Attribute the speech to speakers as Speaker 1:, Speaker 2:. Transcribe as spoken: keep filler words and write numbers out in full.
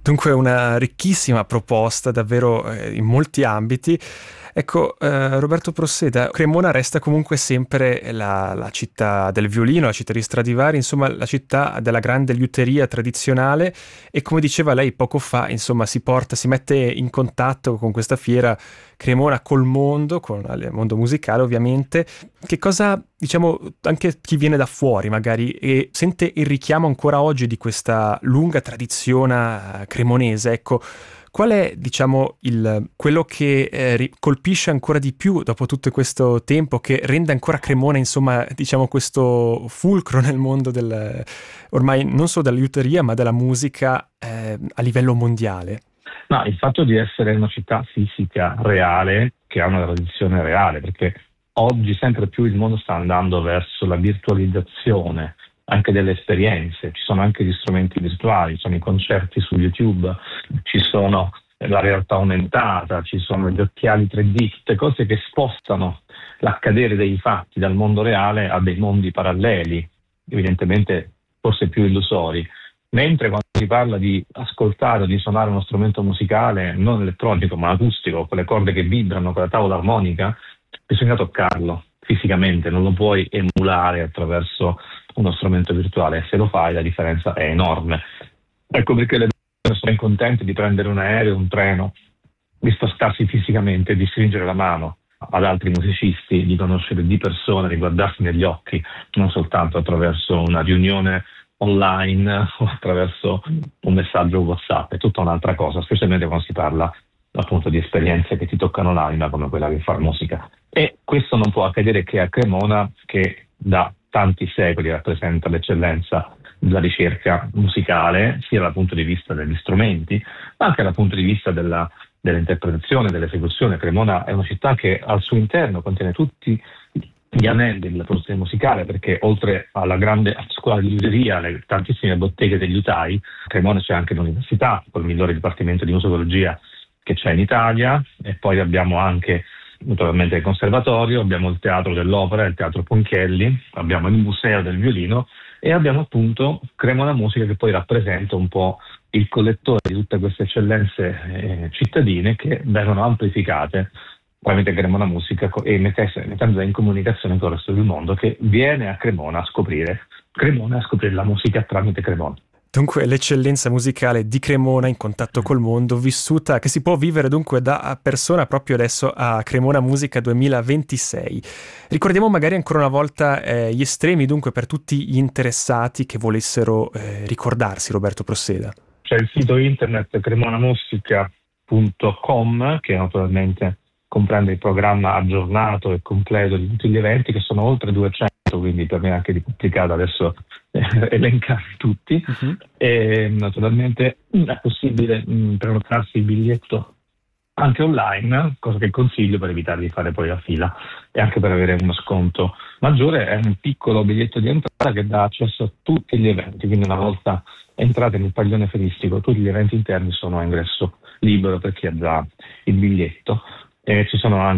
Speaker 1: Dunque una ricchissima proposta, davvero eh, in molti ambiti. Ecco, eh, Roberto Prosseda, Cremona resta comunque sempre la, la città del violino, la città di Stradivari, insomma la città della grande liuteria tradizionale, e come diceva lei poco fa, insomma si porta, si mette in contatto con questa fiera Cremona col mondo, con il mondo musicale ovviamente. Che cosa, diciamo, anche chi viene da fuori magari e sente il richiamo ancora oggi di questa lunga tradizione cremonese, ecco, qual è, diciamo, il, quello che eh, colpisce ancora di più dopo tutto questo tempo, che rende ancora Cremona, insomma, diciamo, questo fulcro nel mondo del, ormai non solo della liuteria, ma della musica eh, a livello mondiale?
Speaker 2: No, il fatto di essere una città fisica reale, che ha una tradizione reale, perché oggi sempre più il mondo sta andando verso la virtualizzazione anche delle esperienze, ci sono anche gli strumenti virtuali, ci sono i concerti su YouTube, ci sono la realtà aumentata, ci sono gli occhiali tre D, tutte cose che spostano l'accadere dei fatti dal mondo reale a dei mondi paralleli, evidentemente forse più illusori. Mentre quando si parla di ascoltare o di suonare uno strumento musicale non elettronico ma acustico, con le corde che vibrano, con la tavola armonica, bisogna toccarlo fisicamente, non lo puoi emulare attraverso uno strumento virtuale. Se lo fai la differenza è enorme. Ecco perché le persone sono contente di prendere un aereo, un treno, di spostarsi fisicamente, di stringere la mano ad altri musicisti, di conoscere di persona, di guardarsi negli occhi, non soltanto attraverso una riunione online o attraverso un messaggio WhatsApp. È tutta un'altra cosa, specialmente quando si parla appunto di esperienze che ti toccano l'anima, come quella di fare musica. E questo non può accadere che a Cremona, che da tanti secoli rappresenta l'eccellenza della ricerca musicale, sia dal punto di vista degli strumenti, ma anche dal punto di vista della, dell'interpretazione, dell'esecuzione. Cremona è una città che al suo interno contiene tutti gli anelli della produzione musicale, perché oltre alla grande scuola di liuteria, le tantissime botteghe degli liutai, a Cremona c'è anche l'università, col migliore dipartimento di musicologia che c'è in Italia, e poi abbiamo anche naturalmente il conservatorio, abbiamo il teatro dell'opera, il teatro Ponchielli, abbiamo il museo del violino e abbiamo appunto Cremona Musica, che poi rappresenta un po' il collettore di tutte queste eccellenze eh, cittadine che vengono amplificate tramite Cremona Musica e mettendole in comunicazione con il resto del mondo, che viene a Cremona a scoprire Cremona, a scoprire la musica tramite Cremona.
Speaker 1: Dunque l'eccellenza musicale di Cremona in contatto col mondo, vissuta, che si può vivere dunque da persona proprio adesso a Cremona Musica duemilaventisei. Ricordiamo magari ancora una volta eh, gli estremi dunque per tutti gli interessati che volessero eh, ricordarsi, Roberto Prosseda.
Speaker 2: C'è il sito internet cremonamusica punto com, che naturalmente comprende il programma aggiornato e completo di tutti gli eventi, che sono oltre duecento, quindi per me è anche di complicato adesso eh, elencarli tutti. Uh-huh. E naturalmente è possibile mh, prenotarsi il biglietto anche online, cosa che consiglio per evitare di fare poi la fila e anche per avere uno sconto maggiore. È un piccolo biglietto di entrata che dà accesso a tutti gli eventi, quindi una volta entrate nel padiglione feristico tutti gli eventi interni sono a ingresso libero per chi ha già il biglietto. E ci sono anche